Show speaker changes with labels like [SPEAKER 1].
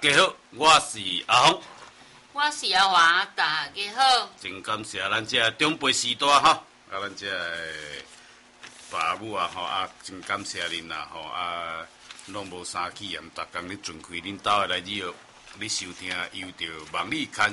[SPEAKER 1] 家好，我是阿峰，
[SPEAKER 2] 我是阿华，大家好。
[SPEAKER 1] 真感谢咱这长辈时代哈，咱这爸母啊真感谢恁啦拢无生气，逐工咧尽开恁兜的来日，咧收听，又着望你牵